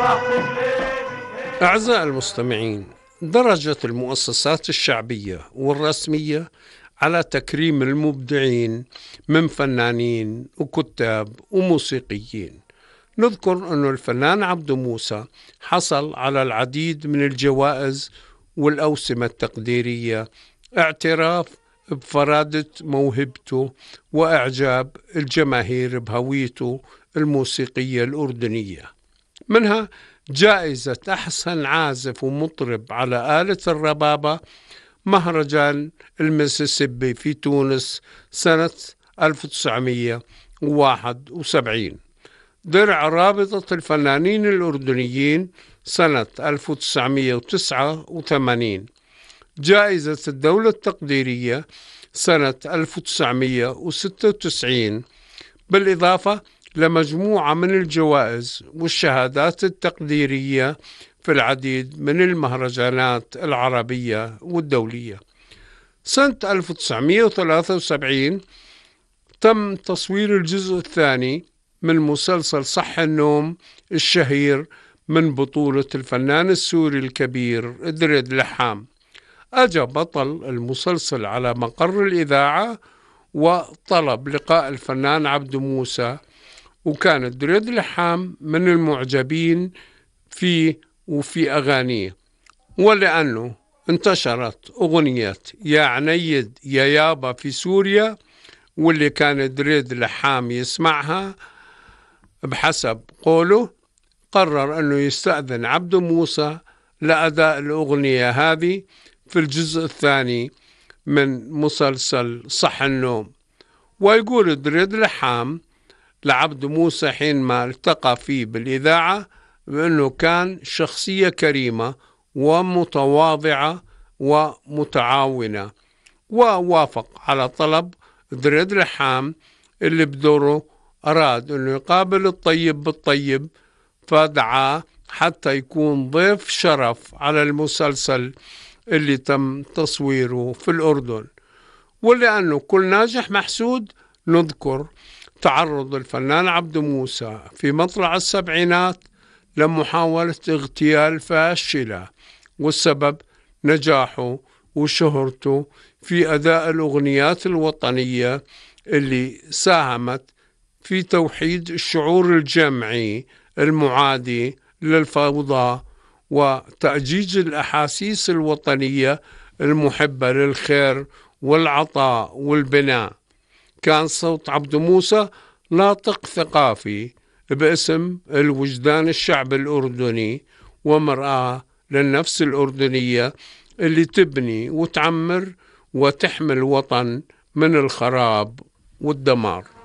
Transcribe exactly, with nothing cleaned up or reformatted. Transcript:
أعزائي المستمعين، درجت المؤسسات الشعبية والرسمية على تكريم المبدعين من فنانين وكتاب وموسيقيين. نذكر أن الفنان عبدو موسى حصل على العديد من الجوائز والأوسمة التقديرية، اعتراف بفرادة موهبته وإعجاب الجماهير بهويته الموسيقية الأردنية، منها جائزة أحسن عازف ومطرب على آلة الربابة مهرجان المسيسيبي في تونس سنة ألف وتسعمئة وواحد وسبعين، درع رابطة الفنانين الأردنيين سنة ألف وتسعمئة وتسعة وثمانين، جائزة الدولة التقديرية سنة ألف وتسعمئة وستة وتسعين، بالإضافة لمجموعة من الجوائز والشهادات التقديرية في العديد من المهرجانات العربية والدولية. سنة ألف وتسعمئة وثلاثة وسبعين تم تصوير الجزء الثاني من مسلسل صح النوم الشهير من بطولة الفنان السوري الكبير دريد لحام. أجى بطل المسلسل على مقر الإذاعة وطلب لقاء الفنان عبدو موسى، وكان دريد لحام من المعجبين فيه وفي أغانيه، ولأنه انتشرت أغنية يا عنيد يا يابا في سوريا واللي كان دريد لحام يسمعها بحسب قوله، قرر أنه يستأذن عبدو موسى لأداء الأغنية هذه في الجزء الثاني من مسلسل صح النوم. ويقول دريد لحام لعبدو موسى حينما التقى فيه بالإذاعة بأنه كان شخصية كريمة ومتواضعة ومتعاونة، ووافق على طلب دريد لحام اللي بدوره أراد أنه يقابل الطيب بالطيب، فدعاه حتى يكون ضيف شرف على المسلسل اللي تم تصويره في الأردن. ولأنه كل ناجح محسود، نذكر تعرض الفنان عبدو موسى في مطلع السبعينات لمحاولة اغتيال فاشلة، والسبب نجاحه وشهرته في أداء الأغنيات الوطنية اللي ساهمت في توحيد الشعور الجمعي المعادي للفوضى وتأجيج الأحاسيس الوطنية المحبة للخير والعطاء والبناء. كان صوت عبدو موسى ناطق ثقافي باسم الوجدان الشعب الأردني ومرآة للنفس الأردنية اللي تبني وتعمر وتحمي الوطن من الخراب والدمار.